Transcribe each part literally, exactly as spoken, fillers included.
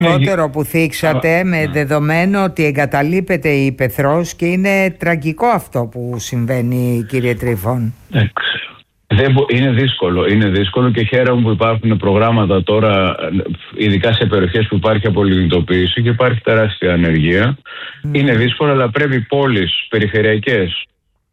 Δεύτερο που θίξατε, με δεδομένο ότι εγκαταλείπεται η ύπαιθρος και είναι τραγικό αυτό που συμβαίνει, κύριε Τρίφων. Δεν, είναι δύσκολο, είναι δύσκολο και χαίρομαι που υπάρχουν προγράμματα τώρα, ειδικά σε περιοχές που υπάρχει απολιγνητοποίηση και υπάρχει τεράστια ανεργία. Mm. Είναι δύσκολο, αλλά πρέπει οι πόλεις περιφερειακές,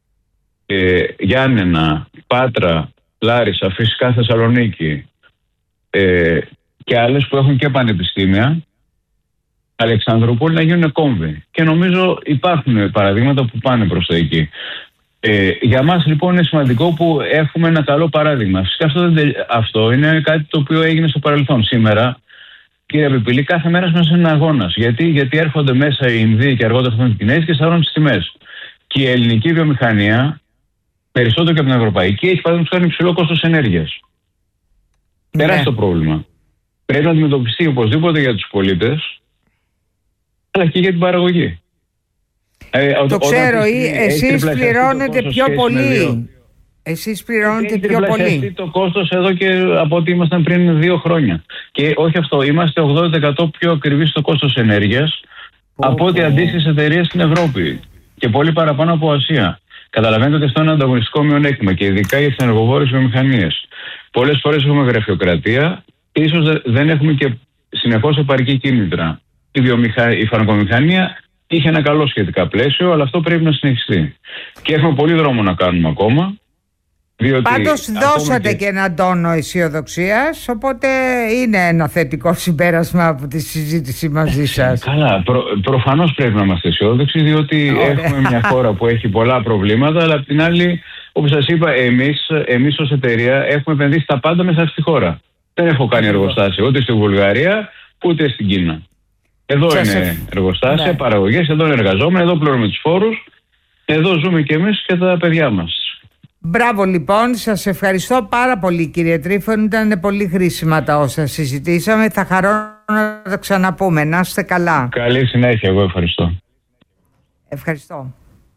ε, Γιάννενα, Πάτρα, Λάρισα, φυσικά Θεσσαλονίκη ε, και άλλες που έχουν και πανεπιστήμια, Αλεξανδρούπολη, να γίνουν κόμβοι. Και νομίζω υπάρχουν παραδείγματα που πάνε προς τα εκεί. Ε, για μας λοιπόν είναι σημαντικό που έχουμε ένα καλό παράδειγμα. Φυσικά αυτό, αυτό είναι κάτι το οποίο έγινε στο παρελθόν. Σήμερα, κύριε Πιπηλή, κάθε μέρα μας είναι αγώνας. Γιατί, γιατί έρχονται μέσα οι Ινδοί και αργότερα αυτοί οι Κινέζοι και σταρώνουν τις τιμές. Και η ελληνική βιομηχανία, περισσότερο και από την ευρωπαϊκή, έχει παραδείγματος χάρη υψηλό κόστος ενέργειας. Ναι. Τεράστιο πρόβλημα. Πρέπει να αντιμετωπιστεί οπωσδήποτε για τους πολίτες, αλλά και για την παραγωγή. Ε, το ό, ξέρω, όταν εσείς πληρώνετε πιο πολύ. Εσείς πληρώνετε πιο πολύ. Το κόστος εδώ και από ό,τι ήμασταν πριν δύο χρόνια. Και όχι αυτό, είμαστε ογδόντα τοις εκατό πιο ακριβείς στο κόστος ενέργειας oh, από ό,τι oh. αντίστοιχες εταιρείες στην Ευρώπη. Και πολύ παραπάνω από Ασία. Καταλαβαίνετε ότι αυτό είναι ένα ανταγωνιστικό μειονέκτημα και ειδικά για τις ενεργοβόρες βιομηχανίες. Πολλές φορές έχουμε γραφειοκρατία και ίσως δεν έχουμε και συνεχώς επαρκή κίνητρα. Η, βιομηχα... η φαρμακοβιομηχανία είχε ένα καλό σχετικά πλαίσιο, αλλά αυτό πρέπει να συνεχιστεί. Και έχουμε πολύ δρόμο να κάνουμε ακόμα. Πάντως δώσατε και... και έναν τόνο αισιοδοξίας, οπότε είναι ένα θετικό συμπέρασμα από τη συζήτηση μαζί σας. Καλά, προ, προφανώς πρέπει να είμαστε αισιόδοξοι, διότι Ωραία. έχουμε μια χώρα που έχει πολλά προβλήματα, αλλά απ' την άλλη, όπως σας είπα, εμείς, εμείς ως εταιρεία έχουμε επενδύσει τα πάντα μέσα στη χώρα. Δεν έχω κάνει εργοστάσιο ούτε στη Βουλγαρία, ούτε στην Κίνα. Εδώ σας είναι ευ... εργοστάσια, ναι. παραγωγές, εδώ είναι εργαζόμενοι, εδώ πληρώνουμε τους φόρους, εδώ ζούμε και εμείς και τα παιδιά μας. Μπράβο λοιπόν, σας ευχαριστώ πάρα πολύ κύριε Τρίφων, ήταν πολύ χρήσιμα τα όσα συζητήσαμε, θα χαρώ να τα ξαναπούμε, να είστε καλά. Καλή συνέχεια, εγώ ευχαριστώ. Ευχαριστώ.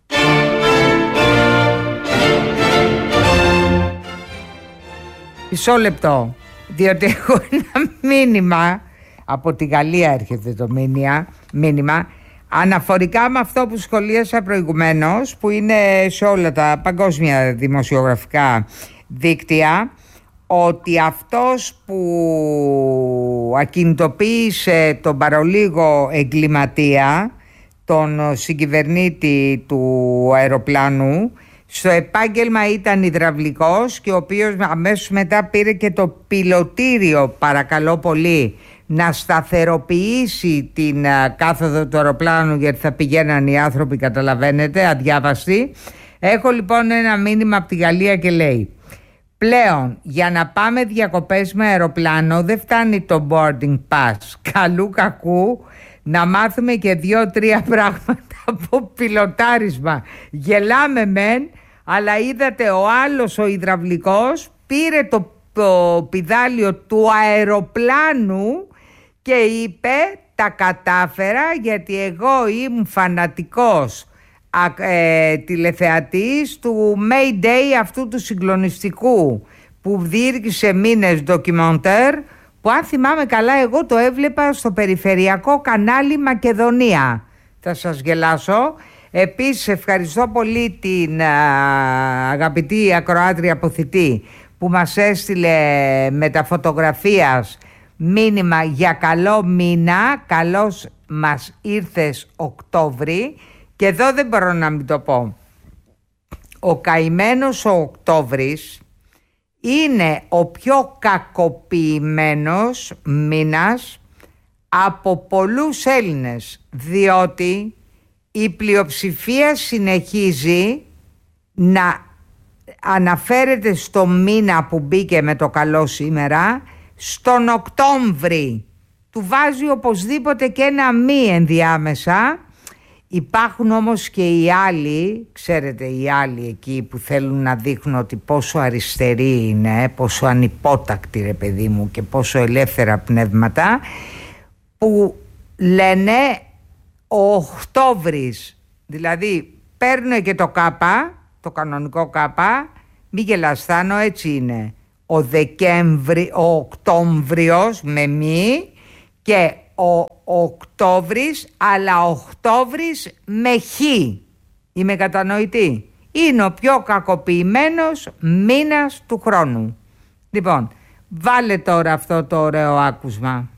Μισό λεπτό, διότι έχω ένα μήνυμα, από τη Γαλλία έρχεται το μήνυμα, αναφορικά με αυτό που σχολίασα προηγουμένως, που είναι σε όλα τα παγκόσμια δημοσιογραφικά δίκτυα, ότι αυτός που ακινητοποίησε τον παρολίγο εγκληματία, τον συγκυβερνήτη του αεροπλάνου, στο επάγγελμα ήταν υδραυλικός και ο οποίος αμέσως μετά πήρε και το πιλωτήριο, παρακαλώ πολύ, να σταθεροποιήσει την uh, κάθοδο του αεροπλάνου, γιατί θα πηγαίναν οι άνθρωποι, καταλαβαίνετε, αδιάβαστοι. Έχω λοιπόν ένα μήνυμα από τη Γαλλία και λέει: πλέον για να πάμε διακοπές με αεροπλάνο δεν φτάνει το boarding pass. Καλού κακού να μάθουμε και δύο-τρία πράγματα από πιλοτάρισμα. Γελάμε μεν, αλλά είδατε ο άλλος ο υδραυλικός πήρε το, το πηδάλιο του αεροπλάνου και είπε τα κατάφερα, γιατί εγώ ήμουν φανατικός α, ε, τηλεθεατής του Mayday, αυτού του συγκλονιστικού που διήρκησε μήνες ντοκιμαντέρ, που αν θυμάμαι καλά εγώ το έβλεπα στο περιφερειακό κανάλι Μακεδονία. Θα σας γελάσω. Επίσης ευχαριστώ πολύ την α, αγαπητή ακροάτρια αποθητή που μας έστειλε με τα φωτογραφίας μήνυμα για καλό μήνα, καλώς μας ήρθες Οκτώβρη, και εδώ δεν μπορώ να μην το πω. Ο καημένος ο Οκτώβρης είναι ο πιο κακοποιημένος μήνας από πολλούς Έλληνες, διότι η πλειοψηφία συνεχίζει να αναφέρεται στο μήνα που μπήκε με το καλό σήμερα, στον Οκτώβρη. Του βάζει οπωσδήποτε και ένα μη ενδιάμεσα. Υπάρχουν όμως και οι άλλοι, ξέρετε, οι άλλοι εκεί που θέλουν να δείχνουν ότι πόσο αριστεροί είναι, πόσο ανυπότακτοι ρε παιδί μου και πόσο ελεύθερα πνεύματα, που λένε ο Οκτώβρης, δηλαδή παίρνουν και το κάπα, το κανονικό κάπα, μη γελαστάνω, έτσι είναι. Ο Δεκέμβρη, ο Οκτώβριος με μη, και ο Οκτώβρης, αλλά Οκτώβρης με χ. Είμαι κατανοητή? Είναι ο πιο κακοποιημένος μήνας του χρόνου. Λοιπόν, βάλε τώρα αυτό το ωραίο άκουσμα.